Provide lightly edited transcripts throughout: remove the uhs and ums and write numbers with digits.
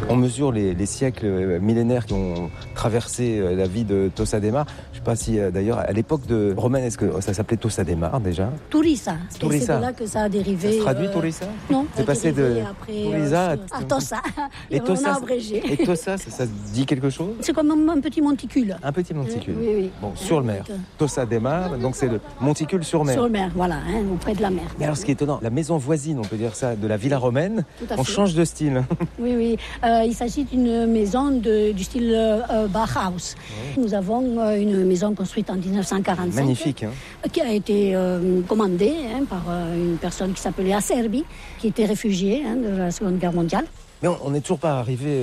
On mesure les siècles millénaires qui ont traversé la vie de Tossa de Mar. Je ne sais pas si d'ailleurs à l'époque romaine, est-ce que ça s'appelait Tossa de Mar déjà? Tourissa. C'est de là que ça a dérivé. Ça se traduit Tourissa? Non. C'est passé de Tourissa à Tossa. Et Tossa, on a abrégé. Et Tossa, ça dit quelque chose? C'est comme un petit monticule. Un petit monticule. Oui. Bon, sur le mer. Tossa de Mar, donc c'est le monticule sur mer. Sur le mer, voilà, auprès de la mer. Mais alors, ce qui est étonnant, la maison voisine, on peut dire ça, de la Villa romaine, on change de style. Oui. Il s'agit d'une maison du style Bauhaus. Oui. Nous avons une maison construite en 1945. Magnifique. Qui a été commandée par une personne qui s'appelait Acerbi, qui était réfugiée de la Seconde Guerre mondiale. Mais on n'est toujours pas arrivé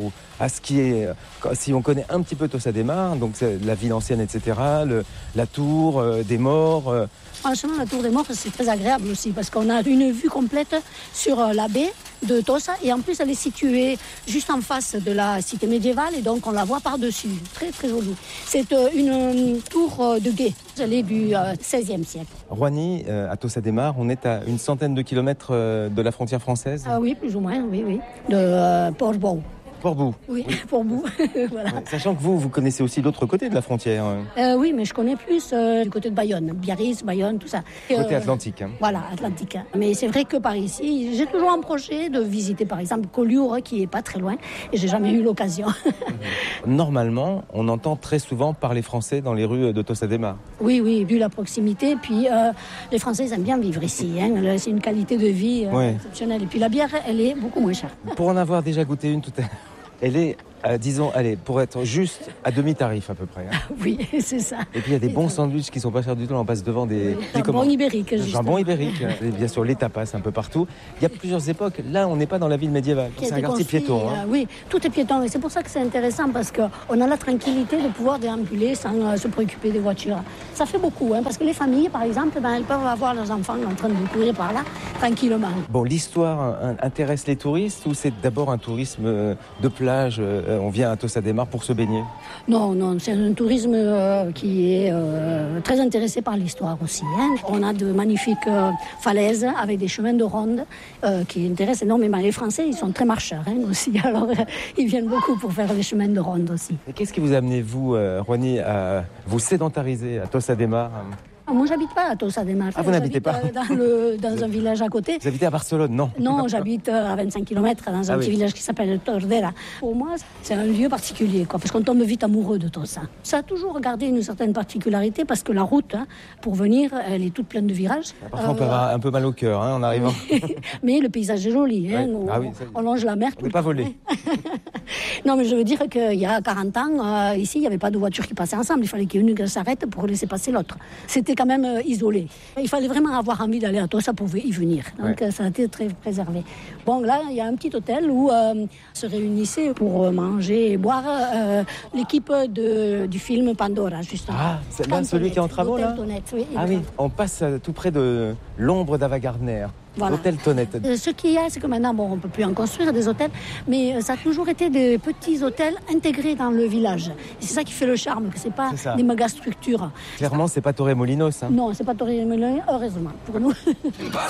à ce qui est... Si on connaît un petit peu Tossa de Mar, donc la ville ancienne, etc., la tour des morts... Franchement, la tour des morts, c'est très agréable aussi, parce qu'on a une vue complète sur la baie de Tossa, et en plus, elle est située juste en face de la cité médiévale, et donc on la voit par-dessus. Très, très jolie. C'est une tour de guet. Elle est du XVIe siècle. Roigny, à Tossa de Mar, on est à une centaine de kilomètres de la frontière française. Ah oui, plus ou moins, oui. De Port-Bou. Port-Bou. Oui, Port-Bou. Voilà. Ouais, sachant que vous connaissez aussi l'autre côté de la frontière. Oui, mais je connais plus du côté de Bayonne, Biarritz, Bayonne, tout ça. Côté Atlantique. Voilà, Atlantique. Mais c'est vrai que par ici, j'ai toujours un projet de visiter, par exemple, Collioure, qui est pas très loin, et j'ai jamais eu l'occasion. Normalement, on entend très souvent parler français dans les rues de Tossa de Mar. Oui, vu la proximité. Puis les Français aiment bien vivre ici. C'est une qualité de vie exceptionnelle. Et puis la bière, elle est beaucoup moins chère. Pour en avoir déjà goûté une tout à l'heure, elle est, disons, pour être juste à demi-tarif à peu près. Oui, c'est ça. Et puis il y a des bons sandwichs qui sont pas chers du tout. On passe devant des... Jambon ibérique, justement. Jambon ibérique. Et bien sûr, les tapas un peu partout. Il y a plusieurs époques. Là, on n'est pas dans la ville médiévale. C'est un quartier piéton. Oui, tout est piéton. Et c'est pour ça que c'est intéressant, parce qu'on a la tranquillité de pouvoir déambuler sans se préoccuper des voitures. Ça fait beaucoup, parce que les familles, par exemple, elles peuvent avoir leurs enfants en train de courir par là, tranquillement. Bon, l'histoire intéresse les touristes, ou c'est d'abord un tourisme de plage? On vient à Tossa de Mar pour se baigner? Non, c'est un tourisme qui est très intéressé par l'histoire aussi. On a de magnifiques falaises avec des chemins de ronde qui intéressent énormément. Les Français, ils sont très marcheurs aussi, alors ils viennent beaucoup pour faire les chemins de ronde aussi. Et qu'est-ce qui vous a amené, vous, Roigny, à vous sédentariser à Tossa de Mar? Moi, j'habite pas à Tossa de Mar. Ah, vous n'habitez pas dans un village à côté. Vous habitez à Barcelone, non? Non, j'habite à 25 km dans un petit village qui s'appelle Tordera. Pour moi, c'est un lieu particulier, parce qu'on tombe vite amoureux de Tossa. Ça a toujours gardé une certaine particularité, parce que la route, pour venir, elle est toute pleine de virages. Parfois, on peut avoir un peu mal au cœur en arrivant. Mais le paysage est joli. On longe la mer. On n'est pas volé. Non, mais je veux dire qu'il y a 40 ans, ici, il n'y avait pas de voitures qui passaient ensemble. Il fallait qu'il y ait une qui s'arrête pour laisser passer l'autre. C'était quand même isolé. Il fallait vraiment avoir envie d'aller à Tossa pour y venir. Donc ça a été très préservé. Bon, là, il y a un petit hôtel où se réunissaient pour manger et boire l'équipe du film Pandora, justement. Ah, c'est là celui qui est en travaux, là? Oui, oui, on passe tout près de l'ombre d'Ava Gardner. Voilà. L'hôtel Tonnette. Ce qu'il y a, c'est que maintenant, on ne peut plus en construire des hôtels, mais ça a toujours été des petits hôtels intégrés dans le village. Et c'est ça qui fait le charme, que ce n'est pas des méga structures. Clairement, ce n'est pas Torremolinos. Non, ce n'est pas Torremolinos, heureusement, pour nous.